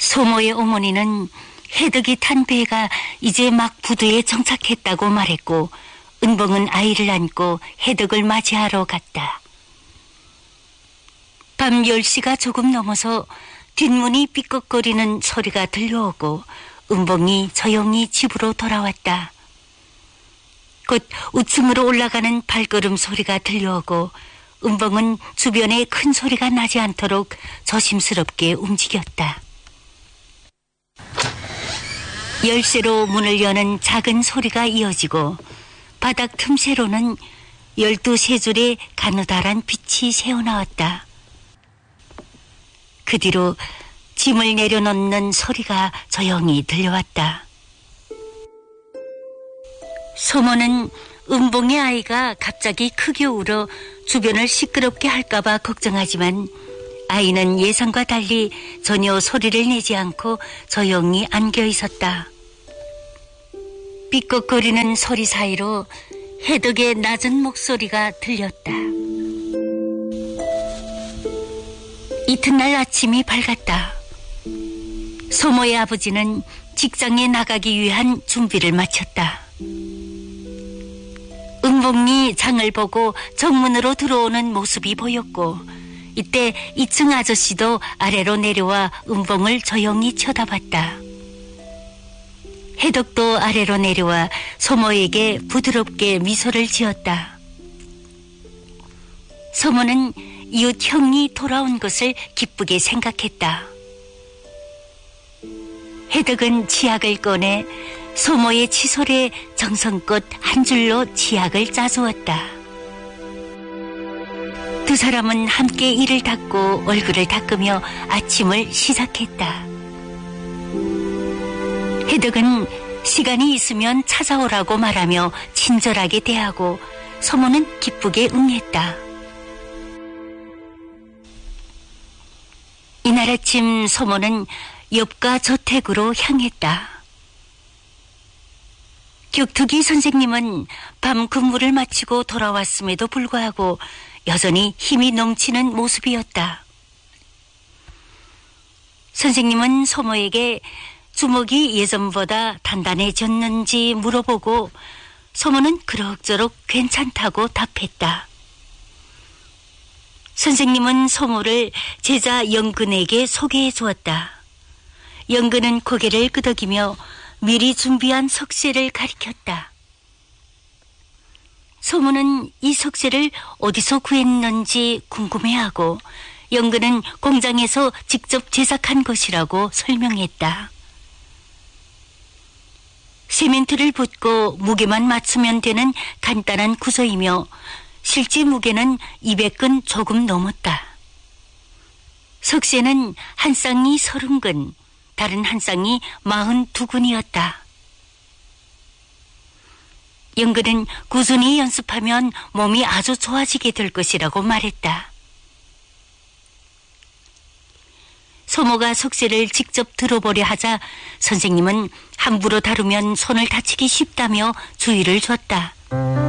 소모의 어머니는 해덕이 탄 배가 이제 막 부두에 정착했다고 말했고, 은봉은 아이를 안고 해덕을 맞이하러 갔다. 밤 10시가 조금 넘어서 뒷문이 삐걱거리는 소리가 들려오고 은봉이 조용히 집으로 돌아왔다. 곧 우층으로 올라가는 발걸음 소리가 들려오고 은봉은 주변에 큰 소리가 나지 않도록 조심스럽게 움직였다. 열쇠로 문을 여는 작은 소리가 이어지고 바닥 틈새로는 12세 가느다란 빛이 새어나왔다. 그 뒤로 짐을 내려놓는 소리가 조용히 들려왔다. 소모는 은봉의 아이가 갑자기 크게 울어 주변을 시끄럽게 할까봐 걱정하지만 아이는 예상과 달리 전혀 소리를 내지 않고 조용히 안겨 있었다. 삐걱거리는 소리 사이로 해덕의 낮은 목소리가 들렸다. 이튿날 아침이 밝았다. 소모의 아버지는 직장에 나가기 위한 준비를 마쳤다. 은봉이 장을 보고 정문으로 들어오는 모습이 보였고 이때 2층 아저씨도 아래로 내려와 은봉을 조용히 쳐다봤다. 해덕도 아래로 내려와 소모에게 부드럽게 미소를 지었다. 소모는 이웃 형이 돌아온 것을 기쁘게 생각했다. 해덕은 치약을 꺼내 소모의 치솔에 정성껏 한 줄로 치약을 짜주었다. 두 사람은 함께 이를 닦고 얼굴을 닦으며 아침을 시작했다. 해덕은 시간이 있으면 찾아오라고 말하며 친절하게 대하고 소모는 기쁘게 응했다. 이날 아침 소모는 옆가 저택으로 향했다. 격투기 선생님은 밤 근무를 마치고 돌아왔음에도 불구하고 여전히 힘이 넘치는 모습이었다. 선생님은 소모에게 주먹이 예전보다 단단해졌는지 물어보고 소모는 그럭저럭 괜찮다고 답했다. 선생님은 소모를 제자 영근에게 소개해 주었다. 영근은 고개를 끄덕이며 미리 준비한 석쇠를 가리켰다. 소모는 이 석쇠를 어디서 구했는지 궁금해하고 영근은 공장에서 직접 제작한 것이라고 설명했다. 세멘트를 붓고 무게만 맞추면 되는 간단한 구조이며 실제 무게는 200근 조금 넘었다. 석쇠는 한 쌍이 30근, 다른 한 쌍이 42근이었다. 영근은 꾸준히 연습하면 몸이 아주 좋아지게 될 것이라고 말했다. 소모가 석쇠를 직접 들어보려 하자 선생님은 함부로 다루면 손을 다치기 쉽다며 주의를 줬다.